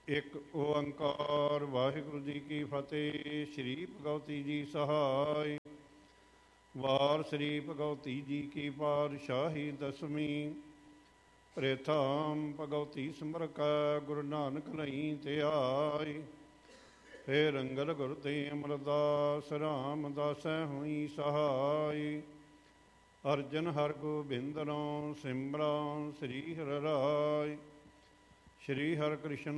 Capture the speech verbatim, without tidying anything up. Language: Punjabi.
ਇੱਕ ਓੰਕਾਰ ਵਾਹਿਗੁਰੂ ਜੀ ਕੀ ਫਤਿਹ। ਸ਼੍ਰੀ ਭਗਵਤੀ ਜੀ ਸਹਾਇ। ਵਾਰ ਸ਼੍ਰੀ ਭਗਵਤੀ ਜੀ ਕੀ ਪਾਤਸ਼ਾਹੀ ਦਸਵੀਂ। ਪ੍ਰਥਮ ਭਗਵਤੀ ਸਿਮਰ ਕੈ ਗੁਰੂ ਨਾਨਕ ਲਈ ਤੇ ਆਈ। ਫੇਰ ਰੰਗਲ ਗੁਰ ਤੇ ਅਮਰਦਾਸ ਰਾਮਦਾਸੈ ਹੋਈ ਸਹਾਈ। ਅਰਜਨ ਹਰ ਗੋਬਿੰਦ ਨਾਮ ਸਿਮਰਨ ਸ੍ਰੀ ਹਰਿ ਰਾਇ। ਸ਼੍ਰੀ ਹਰਿ ਕ੍ਰਿਸ਼ਨ